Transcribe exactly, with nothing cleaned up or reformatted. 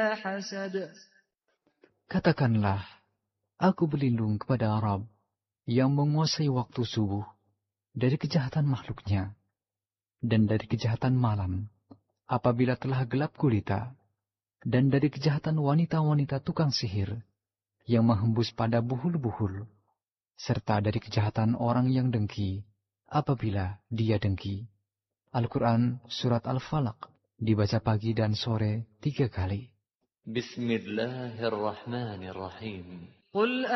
حسد. Katakanlah, aku berlindung kepada Rabb yang menguasai waktu subuh dari kejahatan makhluknya dan dari kejahatan malam apabila telah gelap gulita, dan dari kejahatan wanita-wanita tukang sihir yang menghembus pada buhul-buhul, serta dari kejahatan orang yang dengki apabila dia dengki. Al-Quran Surat Al-Falaq dibaca pagi dan sore tiga kali. Bismillahirrahmanirrahim. قل